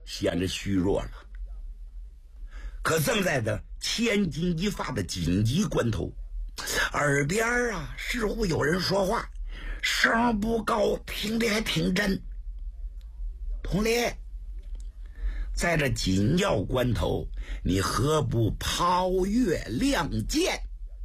显得虚弱了。可正在这千钧一发的紧急关头，耳边啊似乎有人说话，声不高，听得还挺真。同理，在这紧要关头，你何不抛月亮剑？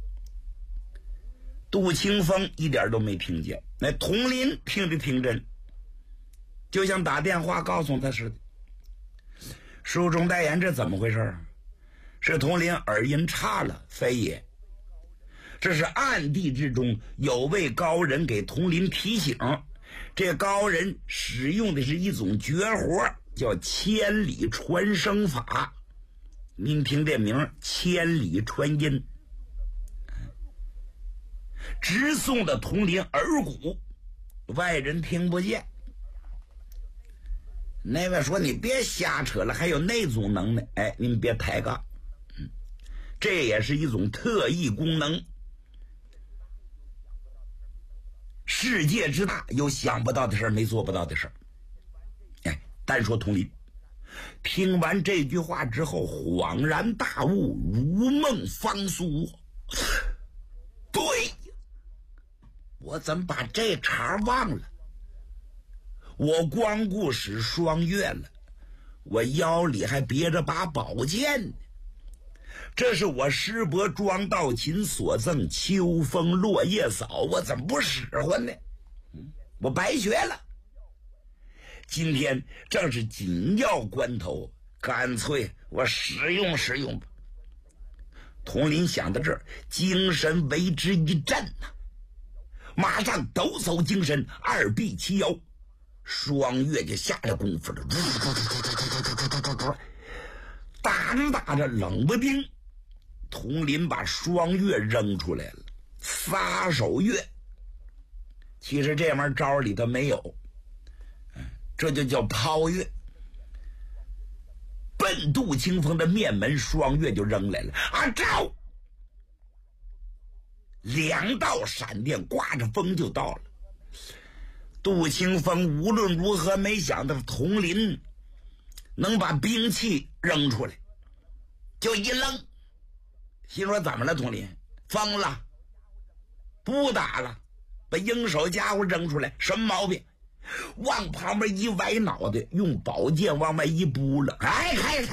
杜清风一点都没听见，那佟林听得挺真，就像打电话告诉他似的。书中代言，这怎么回事？是佟林耳音差了，非也。这是暗地之中有位高人给佟林提醒，这高人使用的是一种绝活，叫千里传声法。您听这名，千里传音，直送的佟林耳骨，外人听不见。那位说你别瞎扯了，还有那种能耐，哎，您别抬杠。这也是一种特异功能。世界之大，有想不到的事没做不到的事。哎，单说佟林，听完这句话之后恍然大悟，如梦方苏。对，我怎么把这茬忘了？我光顾使双月了，我腰里还别着把宝剑呢。这是我师伯庄道琴所赠秋风落叶扫，我怎么不使唤呢？我白学了。今天正是紧要关头，干脆我使用使用吧。佟林想到这儿，精神为之一振呐，马上抖擞精神，二臂齐摇，双月就下了功夫了。打着打着，冷不丁佟林把双月扔出来了，撒手月。其实这玩意儿招里头没有，这就叫抛月。奔杜清风的面门，双月就扔来了。啊招！两道闪电刮着风就到了。杜清风无论如何没想到佟林能把兵器扔出来，就一愣，心说怎么了？佟林疯了？不打了？把应手家伙扔出来，什么毛病？往旁边一歪脑袋，用宝剑往外一拨了，哎，开始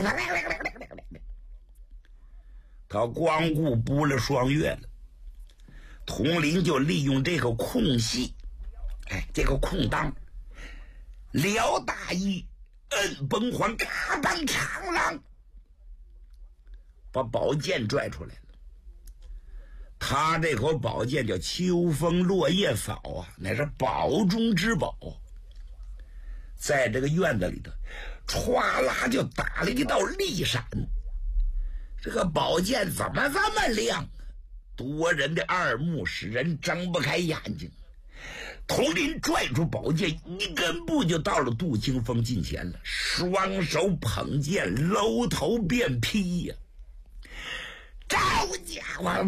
他光顾拨了双月了。佟林就利用这个空隙，哎，这个空档，撩大衣，摁崩环，嘎当长浪，把宝剑拽出来了。他这口宝剑叫秋风落叶扫啊，那是宝中之宝。在这个院子里头，歘啦就打了一道利闪。这个宝剑怎么这么亮啊？多人的二目使人睁不开眼睛。佟林拽出宝剑，一根步就到了杜清风近前了，双手捧剑，搂头便劈呀！这家伙！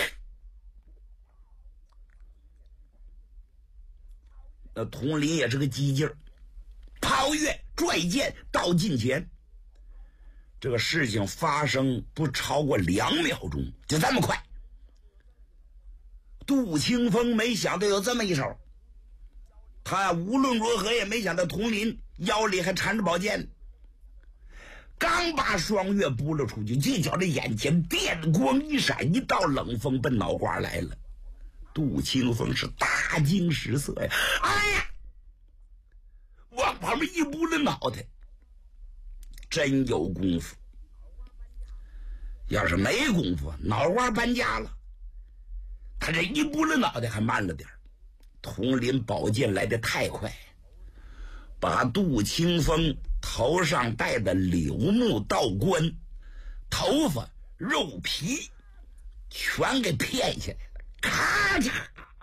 那佟林也是个机劲儿，抛月拽剑到近前。这个事情发生不超过2秒钟，就这么快。杜清风没想到有这么一手，他无论如何也没想到佟林腰里还缠着宝剑。刚把双月拨了出去，就觉着眼前电光一闪，一道冷风奔脑瓜来了。杜清风是大惊失色呀！哎呀，往旁边一拨了脑袋，真有功夫。要是没功夫，脑瓜搬家了。他这一拨了脑袋还慢了点，佟林宝剑来得太快，把杜清风头上戴的柳木道冠，头发肉皮全给片下来了，咔嚓！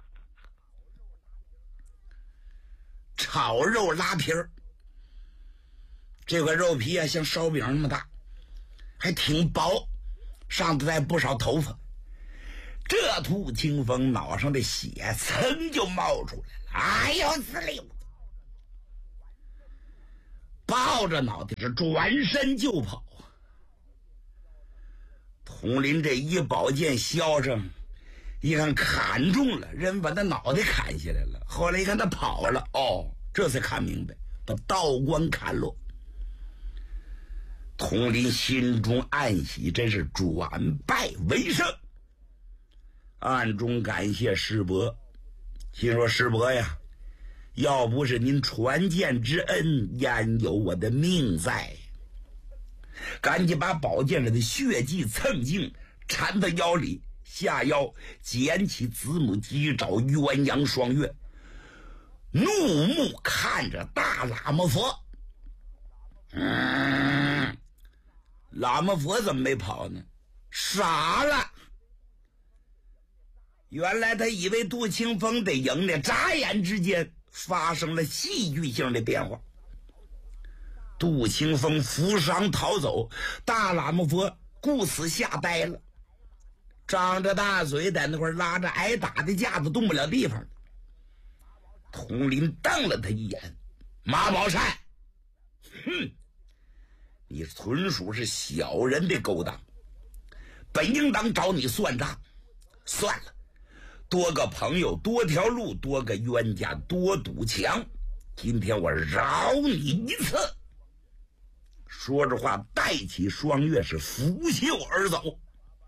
炒肉拉皮儿，这块肉皮啊像烧饼那么大，还挺薄，上头带不少头发。这杜清风脑上的血噌就冒出来了，哎呦滋溜！ 抱着脑袋是转身就跑。统领这一宝剑削上，一看砍中了，人把他脑袋砍下来了。后来一看他跑了，这才看明白，把道观砍落。统领心中暗喜，真是转败为胜，暗中感谢师伯，心说师伯呀，要不是您传剑之恩，焉有我的命在？赶紧把宝剑上的血迹蹭净，缠到腰里，下腰捡起子母鸡爪鸳鸯双月，怒目看着大喇嘛佛。喇嘛佛怎么没跑呢？傻了。原来他以为杜清风得赢呢，眨眼之间发生了戏剧性的变化。杜清风负伤逃走，大喇嘛佛顾此吓呆了，张着大嘴在那块拉着挨打的架子，动不了地方。统领瞪了他一眼，马宝善，你纯属是小人的勾当，本应当找你算账。算了，多个朋友多条路，多个冤家多堵墙，今天我饶你一次。说着话，带起双月是拂袖而走。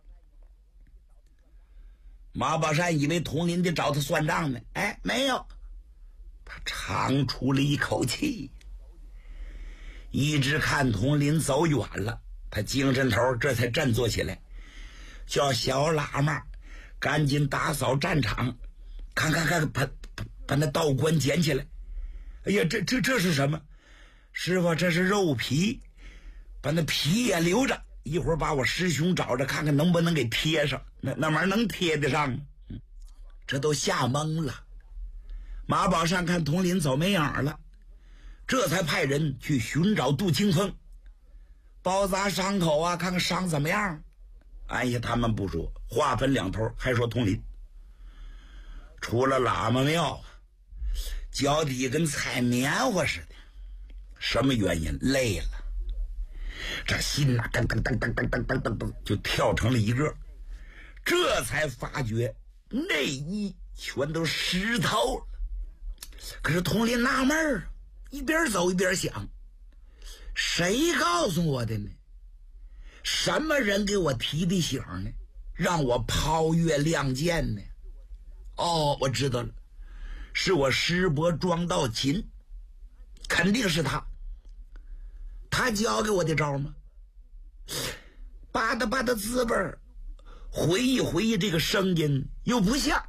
马宝善以为统领得找他算账呢，没有，他长出了一口气。一直看统领走远了，他精神头这才振作起来，叫小喇嘛赶紧打扫战场，看，把那道观捡起来。哎呀，这是什么？师傅，这是肉皮，把那皮也留着，一会儿把我师兄找着，看看能不能给贴上。那玩意儿能贴得上吗？这都吓懵了。马宝善看统领走没影了，这才派人去寻找杜清风，包扎伤口啊，看看伤怎么样。按下他们不说，话分两头，还说统领出了喇嘛庙，脚底跟踩棉花似的。什么原因？累了，这心呐噔噔噔噔噔噔噔噔噔就跳成了一个，这才发觉内衣全都湿透了。可是统领纳闷儿，一边走一边想，谁告诉我的呢？什么人给我提的醒呢？让我抛月亮剑呢？我知道了，是我师伯庄道琴，肯定是他教给我的招吗？吧嗒滋味儿，回忆这个声音又不像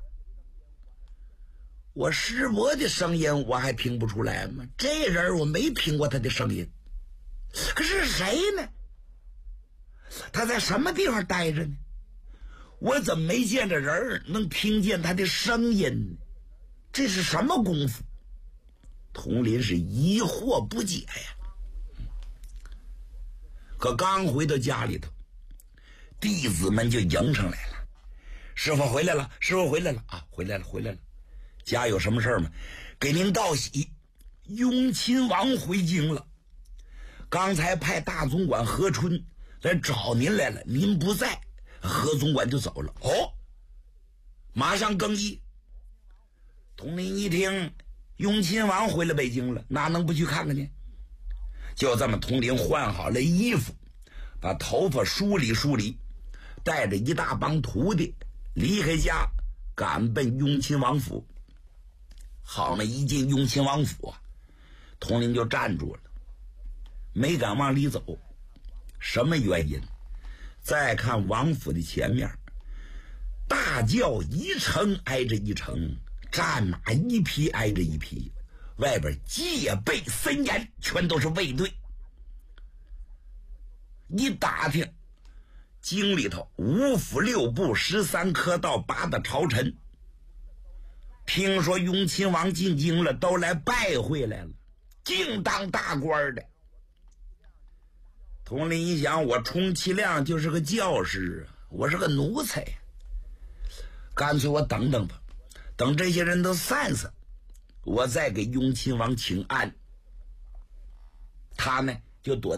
我师伯的声音，我还听不出来吗？这人我没听过他的声音，可是谁呢？他在什么地方待着呢？我怎么没见着人能听见他的声音呢？这是什么功夫？统领是疑惑不解呀。可刚回到家里头，弟子们就迎上来了。师傅回来了，师傅回来了啊！回来了。家有什么事吗？给您告喜，雍亲王回京了。刚才派大总管何春来找您来了，您不在，何总管就走了。马上更衣。统领一听雍亲王回了北京了，哪能不去看看呢？就这么，统领换好了衣服，把头发梳理，带着一大帮徒弟离开家，赶奔雍亲王府。好嘛，一进雍亲王府啊，统领就站住了，没敢往里走。什么原因？再看王府的前面，大轿一层挨着一层，战马一匹挨着一匹，外边戒备森严，全都是卫队。一打听，京里头五府六部13科道8大朝臣，听说雍亲王进京了，都来拜会来了，净当大官的。统领一想，我充其量就是个教师，我是个奴才，干脆我等等吧，等这些人都散散，我再给雍亲王请安。 他呢就躲